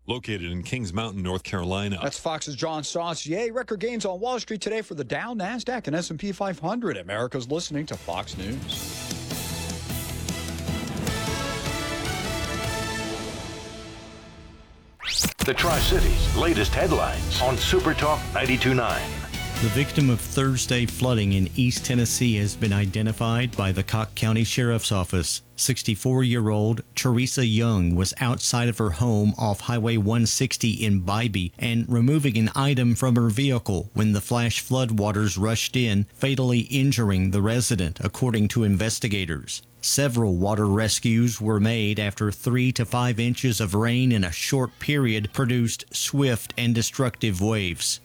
located in Kings Mountain, North Carolina. That's Fox's John Saucier. Record gains on Wall Street today for the Dow, NASDAQ, and S&P 500. America's listening to Fox News. The Tri-Cities' latest headlines on Super Talk 92.9. The victim of Thursday flooding in East Tennessee has been identified by the Cocke County Sheriff's Office. 64-year-old Teresa Young was outside of her home off Highway 160 in Bybee and removing an item from her vehicle when the flash floodwaters rushed in, fatally injuring the resident, according to investigators. Several water rescues were made after 3 to 5 inches of rain in a short period produced swift and destructive waves.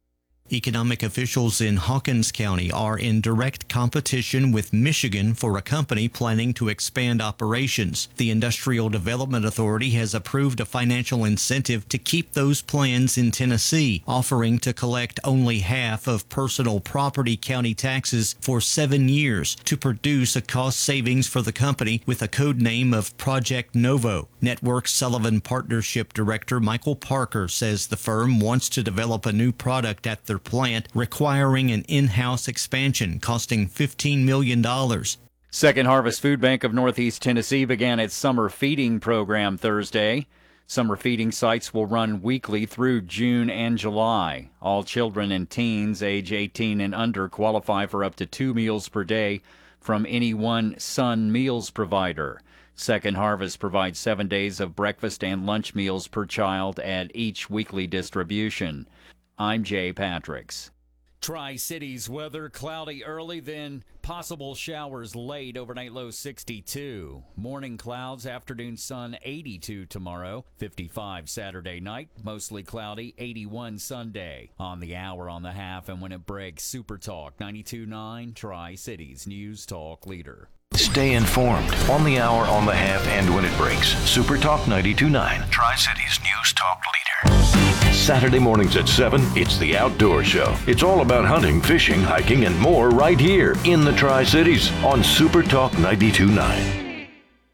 Economic officials in Hawkins County are in direct competition with Michigan for a company planning to expand operations. The Industrial Development Authority has approved a financial incentive to keep those plans in Tennessee, offering to collect only half of personal property county taxes for 7 years to produce a cost savings for the company with a code name of Project Novo. Network Sullivan Partnership Director Michael Parker says the firm wants to develop a new product at their plant, requiring an in-house expansion costing $15 million. Second Harvest Food Bank of Northeast Tennessee began its summer feeding program Thursday. Summer feeding sites will run weekly through June and July. All children and teens age 18 and under qualify for up to 2 meals per day from any one Sun Meals provider. Second Harvest provides 7 days of breakfast and lunch meals per child at each weekly distribution. I'm Jay Patricks. Tri-Cities weather, cloudy early, then possible showers late, overnight low 62. Morning clouds, afternoon sun 82 tomorrow, 55 Saturday night, mostly cloudy, 81 Sunday. On the hour, on the half, and when it breaks, Super Talk 92.9, Tri-Cities News Talk Leader. Stay informed on the hour, on the half, and when it breaks. Super Talk 92.9, Tri-Cities News Talk Leader. Saturday mornings at 7, it's the Outdoor Show. It's all about hunting, fishing, hiking, and more right here in the Tri-Cities on Super Talk 92.9.